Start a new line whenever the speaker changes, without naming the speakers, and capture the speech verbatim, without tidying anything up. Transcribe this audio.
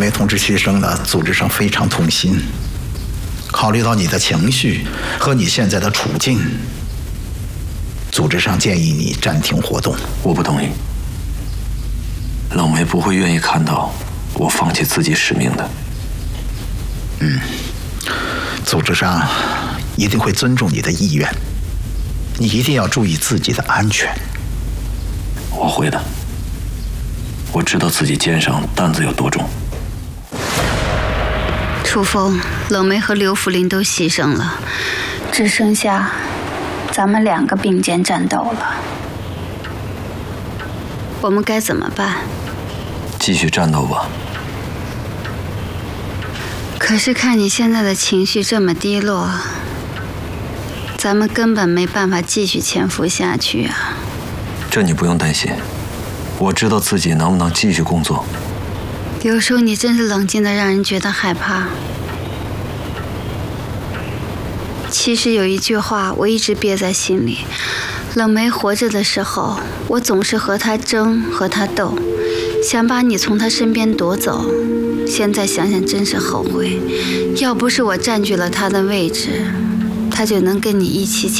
梅同志牺牲了，组织上非常痛心。考虑到你的情绪和你现在的处境，组织上建议你暂停活动。
我不同意。冷梅不会愿意看到我放弃自己使命的。
嗯，组织上一定会尊重你的意愿，你一定要注意自己的安全。
我会的。我知道自己肩上担子有多重。
楚风、冷梅和刘福林都牺牲了，只剩下咱们两个并肩战斗了。我们该怎么办？
继续战斗吧。
可是看你现在的情绪这么低落，咱们根本没办法继续潜伏下去啊。
这你不用担心，我知道自己能不能继续工作。
有时候你真是冷静的让人觉得害怕。其实有一句话我一直憋在心里，冷梅活着的时候，我总是和她争，和她斗，想把你从她身边夺走。现在想想真是后悔，要不是我占据了她的位置，她就能跟你一起